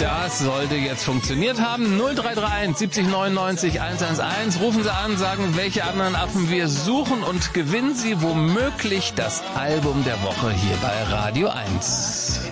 Das sollte jetzt funktioniert haben. 0331 70 99 111. Rufen Sie an, sagen, welche anderen Affen wir suchen und gewinnen Sie womöglich das Album der Woche hier bei Radio 1.